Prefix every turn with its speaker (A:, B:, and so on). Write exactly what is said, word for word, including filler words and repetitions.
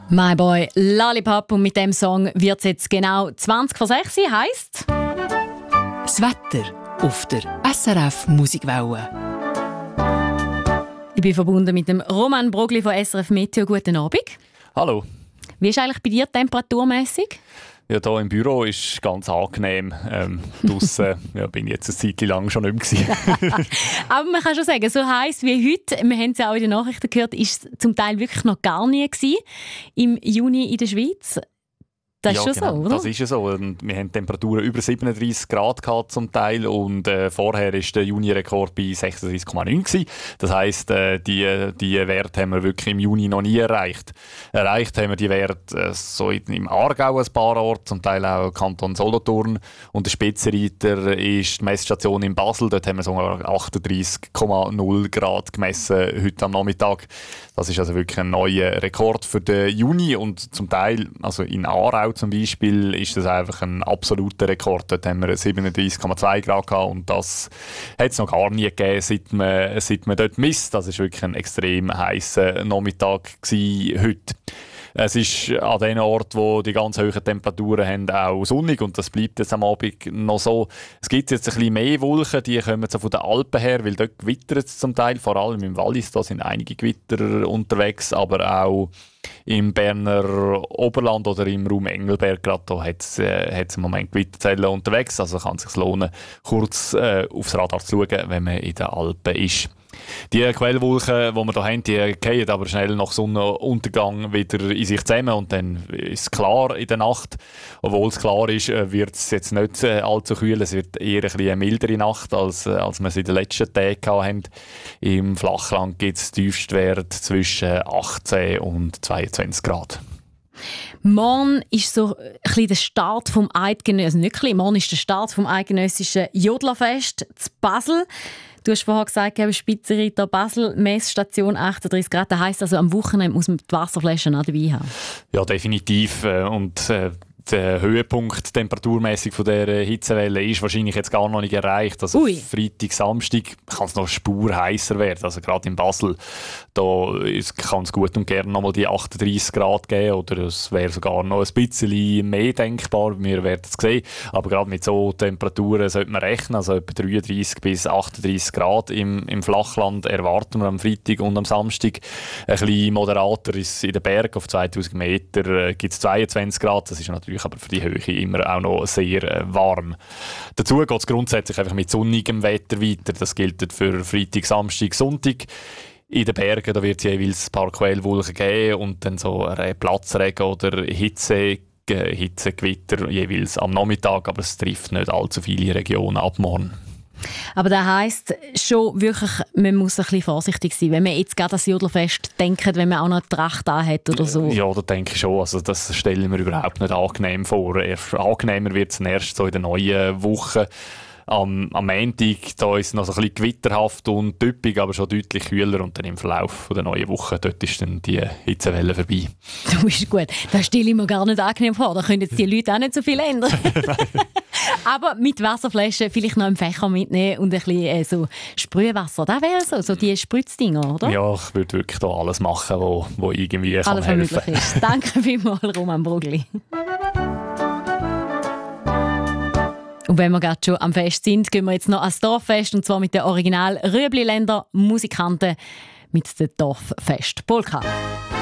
A: My Boy Lollipop, und mit dem Song wird es jetzt genau zwanzig vor sechs, heisst
B: das Wetter auf der S R F Musikwelle.
A: Ich bin verbunden mit dem Roman Brogli von S R F Meteo. Guten Abend.
C: Hallo.
A: Wie ist eigentlich bei dir temperaturmäßig?
C: Ja, hier im Büro ist es ganz angenehm. Ähm, draussen ja, bin ich jetzt eine Zeit lang schon nicht mehr.
A: Aber man kann schon sagen, so heiß wie heute, wir haben es ja auch in den Nachrichten gehört, ist es zum Teil wirklich noch gar nie gewesen, im Juni in der Schweiz. Das ist
C: ja,
A: schon
C: genau,
A: so, oder?
C: Das ist ja so. Und wir haben Temperaturen über siebenunddreissig Grad gehabt zum Teil, und äh, vorher war der Juni-Rekord bei sechsunddreissig Komma neun. Das heisst, äh, die, die Werte haben wir wirklich im Juni noch nie erreicht. Erreicht haben wir die Werte äh, so im Aargau ein paar Orte, zum Teil auch Kanton Solothurn. Und der Spitzenreiter ist die Messstation in Basel. Dort haben wir sogar achtunddreissig Komma null Grad gemessen heute am Nachmittag. Das ist also wirklich ein neuer Rekord für den Juni, und zum Teil, also in Aarau zum Beispiel, ist das einfach ein absoluter Rekord. Dort haben wir siebenunddreissig Komma zwei Grad gehabt, und das hat es noch gar nie gegeben, seit man, seit man dort misst. Das war wirklich ein extrem heißer Nachmittag gewesen, heute. Es ist an den Orten, wo die ganz hohen Temperaturen haben, auch sonnig, und das bleibt jetzt am Abend noch so. Es gibt jetzt ein bisschen mehr Wolken, die kommen so von den Alpen her, weil dort gewittert es zum Teil, vor allem im Wallis, da sind einige Gewitter unterwegs, aber auch im Berner Oberland oder im Raum Engelberg, gerade da hat es äh, im Moment Gewitterzellen unterwegs, also kann es sich lohnen, kurz äh, aufs Radar zu schauen, wenn man in den Alpen ist. Die Quellwolken, die wir hier haben, die fallen aber schnell nach Sonnenuntergang wieder in sich zusammen, und dann ist es klar in der Nacht. Obwohl es klar ist, wird es jetzt nicht allzu kühl. Es wird eher ein bisschen eine mildere Nacht, als, als wir es in den letzten Tagen hatten. Im Flachland gibt es Tiefstwert zwischen achtzehn und zweiundzwanzig Grad.
A: Morgen ist so ein bisschen der Start vom Eidgenössischen, nicht ein bisschen, morgen ist der Start vom Eidgenössischen Jodlerfest zu Basel. Du hast vorhin gesagt, Spitzenreiter Basel, Messstation achtunddreissig Grad. Das heisst also, am Wochenende muss man die Wasserflaschen auch dabei haben. Ja,
C: definitiv. Und äh, der Höhepunkt temperaturmäßig von dieser Hitzewelle ist wahrscheinlich jetzt gar noch nicht erreicht. Also Ui. Freitag, Samstag kann es noch spur heißer werden. Also gerade in Basel, da kann es gut und gerne noch mal die achtunddreissig Grad geben, oder es wäre sogar noch ein bisschen mehr denkbar. Wir werden es sehen. Aber gerade mit so Temperaturen sollte man rechnen. Also etwa dreiunddreissig bis achtunddreissig Grad im, im Flachland erwarten wir am Freitag und am Samstag. Ein bisschen moderater ist in den Bergen auf zweitausend Meter äh, gibt es zweiundzwanzig Grad. Das ist natürlich aber für die Höhe immer auch noch sehr äh, warm. Dazu geht es grundsätzlich einfach mit sonnigem Wetter weiter. Das gilt für Freitag, Samstag, Sonntag. In den Bergen da wird es jeweils ein paar Quellwolken geben und dann so ein Platzregen oder Hitze, Hitzegewitter jeweils am Nachmittag, aber es trifft nicht allzu viele Regionen ab morgen.
A: Aber das heisst schon wirklich, man muss ein bisschen vorsichtig sein, wenn man jetzt gerade an das Jodlerfest denkt, wenn man auch noch eine Tracht hat oder so.
C: Ja, das denke ich schon. Also das stelle ich mir überhaupt nicht angenehm vor. Erst angenehmer wird es erst so in den neuen Wochen. Am, am Montag da ist es noch so ein bisschen gewitterhaft und typisch, aber schon deutlich kühler, und dann im Verlauf der neuen Woche dort ist dann die Hitzewelle vorbei.
A: Du bist gut. Das stelle ich mir gar nicht angenehm vor. Da können jetzt die Leute auch nicht so viel ändern. Aber mit Wasserflaschen vielleicht noch einen Fächer mitnehmen und ein bisschen äh, so Sprühwasser. Das wäre so, so die Spritzdinger, oder?
C: Ja, ich würde wirklich da alles machen, wo, wo irgendwie
A: alles,
C: kann helfen.
A: Alles, was möglich ist. Danke vielmals, Roman Brogli. Und wenn wir gerade schon am Fest sind, gehen wir jetzt noch ans Dorffest, und zwar mit den Original Rüebli-Länder Musikanten mit der Dorffest Polka.